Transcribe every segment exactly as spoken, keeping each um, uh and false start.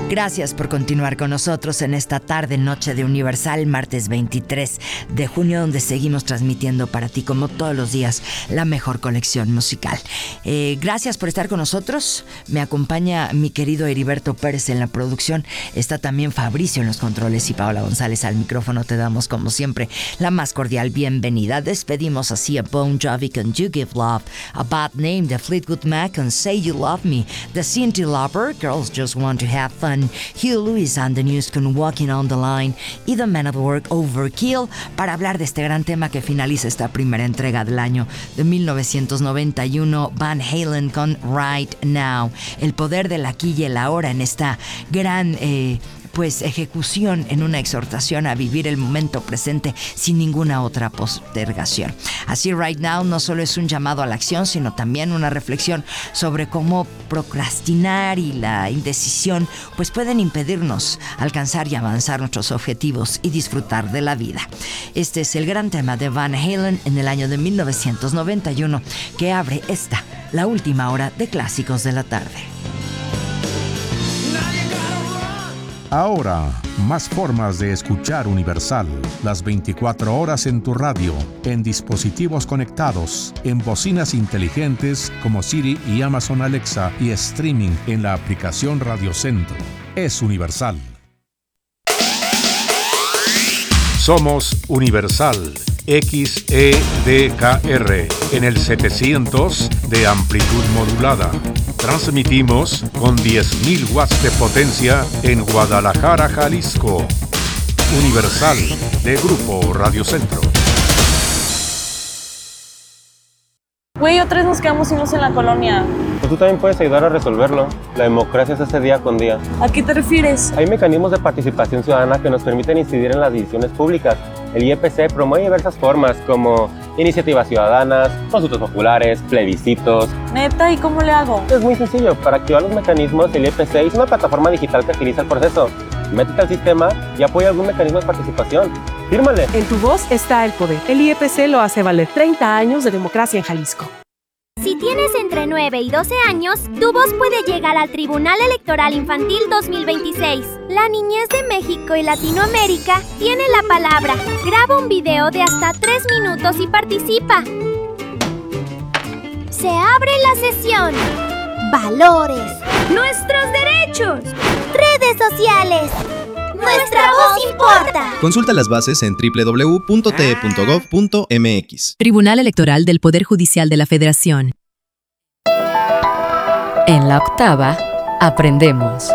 Gracias por continuar con nosotros en esta tarde, noche de Universal, martes veintitrés de junio, donde seguimos transmitiendo para ti, como todos los días, la mejor colección musical. Eh, gracias por estar con nosotros. Me acompaña mi querido Heriberto Pérez en la producción. Está también Fabricio en los controles y Paola González al micrófono. Te damos, como siempre, la más cordial bienvenida. Despedimos así a Bon Jovi con You Give Love, a Bad Name de Fleetwood Mac con Say You Love Me, The Cindy Lauper, Girls Just Want to Have Fun, Hugh Lewis and the News con Walking on the Line y The Man at Work, Overkill, para hablar de este gran tema que finaliza esta primera entrega del año de mil novecientos noventa y uno, Van Halen con Right Now. El poder del aquí y el ahora en esta gran eh, pues ejecución, en una exhortación a vivir el momento presente sin ninguna otra postergación. Así, Right Now no solo es un llamado a la acción, sino también una reflexión sobre cómo procrastinar y la indecisión pues pueden impedirnos alcanzar y avanzar nuestros objetivos y disfrutar de la vida. Este es el gran tema de Van Halen en el año de mil novecientos noventa y uno, que abre esta, la última hora de Clásicos de la Tarde. Ahora, más formas de escuchar Universal. Las veinticuatro horas en tu radio, en dispositivos conectados, en bocinas inteligentes como Siri y Amazon Alexa y streaming en la aplicación Radio Centro. Es Universal. Somos Universal. X E D K R en el setecientos de amplitud modulada. Transmitimos con diez mil watts de potencia en Guadalajara, Jalisco. Universal, de Grupo Radio Centro. Güey, otra vez nos quedamos solos en la colonia. Pues tú también puedes ayudar a resolverlo. La democracia se hace día con día. ¿A qué te refieres? Hay mecanismos de participación ciudadana que nos permiten incidir en las decisiones públicas. El I E P C promueve diversas formas como iniciativas ciudadanas, consultas populares, plebiscitos. ¿Neta? ¿Y cómo le hago? Es muy sencillo. Para activar los mecanismos, el I E P C es una plataforma digital que agiliza el proceso. Métete al sistema y apoya algún mecanismo de participación. ¡Fírmale! En tu voz está el poder. El I E P C lo hace valer. treinta años de democracia en Jalisco. Si tienes entre nueve y doce años, tu voz puede llegar al Tribunal Electoral Infantil dos mil veintiséis. La niñez de México y Latinoamérica tiene la palabra. Graba un video de hasta tres minutos y participa. Se abre la sesión. Valores. Nuestros derechos. Redes sociales. ¡Nuestra voz importa! Consulta las bases en doble u doble u doble u punto t e punto gov punto m x. Tribunal Electoral del Poder Judicial de la Federación. En la octava, aprendemos.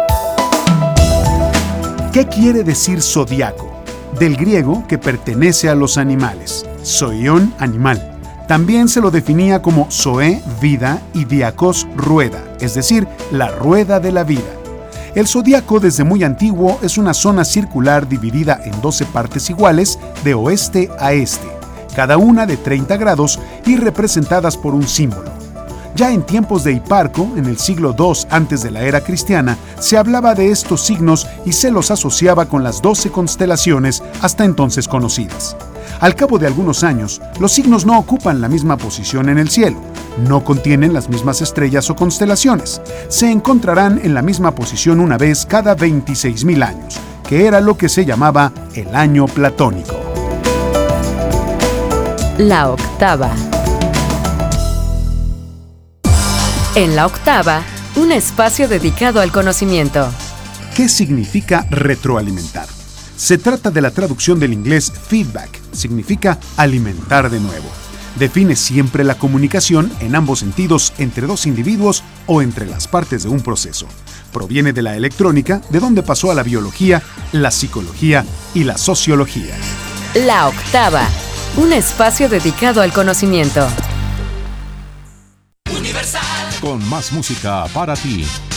¿Qué quiere decir zodiaco? Del griego, que pertenece a los animales. Zoion, animal. También se lo definía como zoe, vida, y diakos, rueda, es decir, la rueda de la vida. El zodiaco, desde muy antiguo, es una zona circular dividida en doce partes iguales de oeste a este, cada una de treinta grados y representadas por un símbolo. Ya en tiempos de Hiparco, en el siglo segundo antes de la era cristiana, se hablaba de estos signos y se los asociaba con las doce constelaciones hasta entonces conocidas. Al cabo de algunos años, los signos no ocupan la misma posición en el cielo, no contienen las mismas estrellas o constelaciones, se encontrarán en la misma posición una vez cada veintiséis mil años, que era lo que se llamaba el año platónico. La octava. En la octava, un espacio dedicado al conocimiento. ¿Qué significa retroalimentar? Se trata de la traducción del inglés feedback, significa alimentar de nuevo. Define siempre la comunicación en ambos sentidos entre dos individuos o entre las partes de un proceso. Proviene de la electrónica, de donde pasó a la biología, la psicología y la sociología. La octava, un espacio dedicado al conocimiento. Con más música para ti.